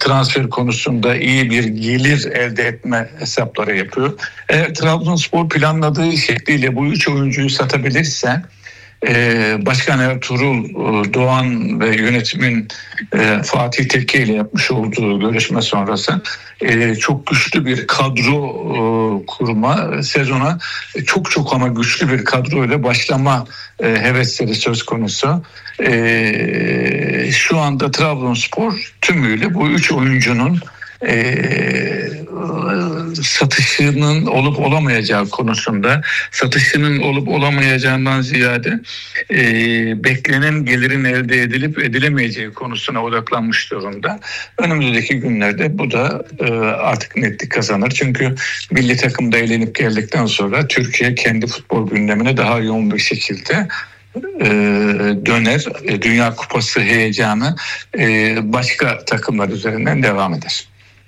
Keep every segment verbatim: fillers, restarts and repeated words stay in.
transfer konusunda iyi bir gelir elde etme hesapları yapıyor. Eğer Trabzonspor planladığı şekliyle bu üç oyuncuyu satabilirse, Ee, Başkan Ertuğrul Doğan ve yönetimin e, Fatih Tekke ile yapmış olduğu görüşme sonrası e, çok güçlü bir kadro e, kurma, sezona çok çok ama güçlü bir kadro ile başlama e, hevesleri söz konusu. E, şu anda Trabzonspor tümüyle bu üç oyuncunun e, satışının olup olamayacağı konusunda, satışının olup olamayacağından ziyade e, beklenen gelirin elde edilip edilemeyeceği konusuna odaklanmış durumda. Önümüzdeki günlerde bu da e, artık netlik kazanır. Çünkü milli takımda elenip geldikten sonra Türkiye kendi futbol gündemine daha yoğun bir şekilde e, döner. E, Dünya Kupası heyecanı e, başka takımlar üzerinden devam eder.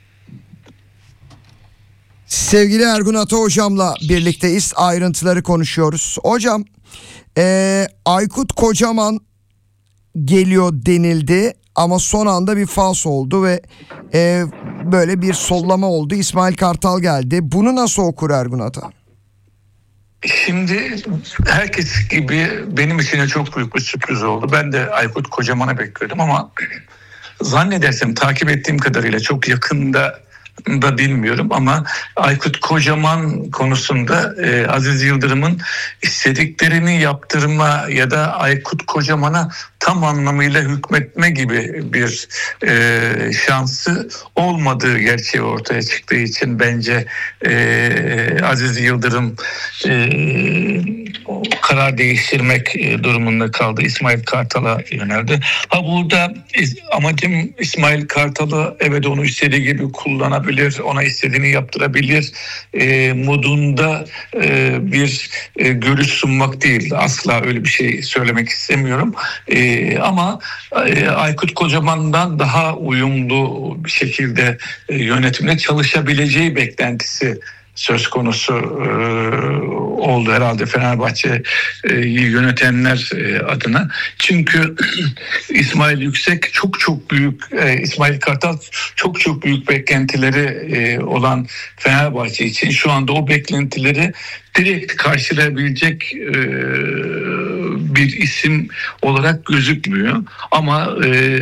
Sevgili Ergun Ata hocamla birlikteyiz. Ayrıntıları konuşuyoruz. Hocam, e, Aykut Kocaman geliyor denildi ama son anda bir fals oldu ve e, böyle bir sollama oldu. İsmail Kartal geldi. Bunu nasıl okur Ergun Ata? Şimdi herkes gibi benim için de çok büyük bir sürpriz oldu. Ben de Aykut Kocaman'ı bekliyordum ama zannedersem takip ettiğim kadarıyla çok yakında da bilmiyorum ama Aykut Kocaman konusunda e, Aziz Yıldırım'ın istediklerini yaptırma ya da Aykut Kocaman'a tam anlamıyla hükmetme gibi bir e, şansı olmadığı gerçeği ortaya çıktığı için bence e, Aziz Yıldırım e, karar değiştirmek durumunda kaldı. İsmail Kartal'a yöneldi. Ha burada amacım İsmail Kartal'ı evet onu istediği gibi kullanabilir, ona istediğini yaptırabilir e, modunda e, bir e, görüş sunmak değil. Asla öyle bir şey söylemek istemiyorum. E, ama e, Aykut Kocaman'dan daha uyumlu bir şekilde e, yönetimle çalışabileceği beklentisi söz konusu e, oldu herhalde Fenerbahçe'yi yönetenler e, adına. Çünkü İsmail Yüksek çok çok büyük, e, İsmail Kartal çok çok büyük beklentileri e, olan Fenerbahçe için şu anda o beklentileri direkt karşılayabilecek e, bir isim olarak gözükmüyor. Ama e,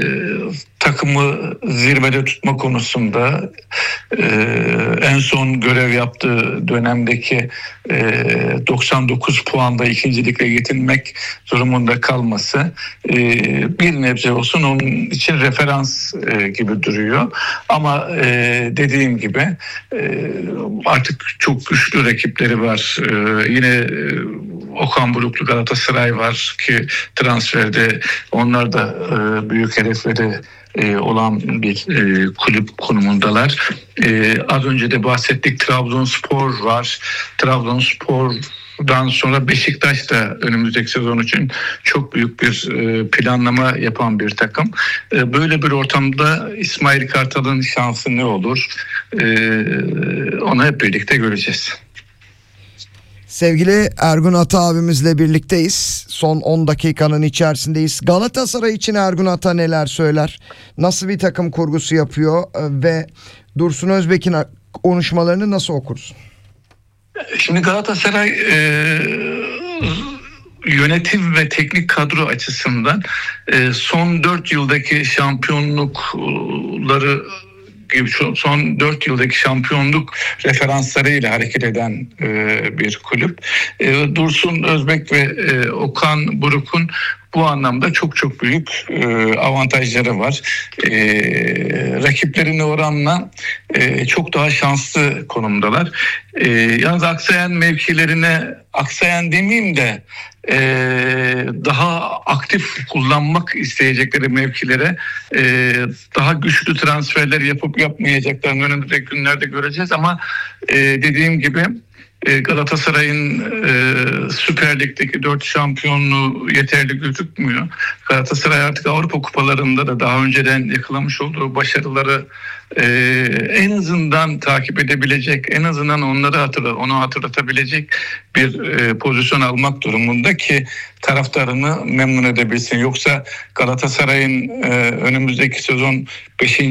takımı zirvede tutma konusunda e, en son görev yaptığı dönemdeki e, doksan dokuz puanda ikincilikle yetinmek durumunda kalması e, bir nebze olsun onun için referans e, gibi duruyor. Ama e, dediğim gibi e, artık çok güçlü rakipleri var. E, yine e, Okan Buruklu Galatasaray var ki transferde onlar da e, büyük hedefleri e, olan bir e, kulüp konumundalar. E, az önce de bahsettik, Trabzonspor var. Trabzonspor'dan sonra Beşiktaş da önümüzdeki sezon için çok büyük bir e, planlama yapan bir takım. E, böyle bir ortamda İsmail Kartal'ın şansı ne olur? E, onu hep birlikte göreceğiz. Sevgili Ergun Ata abimizle birlikteyiz. Son on dakikanın içerisindeyiz. Galatasaray için Ergun Ata neler söyler? Nasıl bir takım kurgusu yapıyor? Ve Dursun Özbek'in konuşmalarını nasıl okursun? Şimdi Galatasaray e, yönetim ve teknik kadro açısından e, son dört yıldaki şampiyonlukları son dört yıldaki şampiyonluk referanslarıyla hareket eden e, bir kulüp. E, Dursun Özbek ve e, Okan Buruk'un bu anlamda çok çok büyük e, avantajları var. E, rakiplerine oranla e, çok daha şanslı konumdalar. E, yalnız aksayan mevkilerine, aksayan demeyeyim de e, daha aktif kullanmak isteyecekleri mevkilere e, daha güçlü transferler yapıp yapmayacaklarını önümüzdeki günlerde göreceğiz. Ama e, dediğim gibi Galatasaray'ın e, Süper Lig'deki dört şampiyonluğu yeterli gözükmüyor. Galatasaray artık Avrupa kupalarında da daha önceden yakalamış olduğu başarıları e, en azından takip edebilecek, en azından onları hatırla, onu hatırlatabilecek bir e, pozisyon almak durumunda ki taraftarını memnun edebilsin. Yoksa Galatasaray'ın e, önümüzdeki sezon beşinci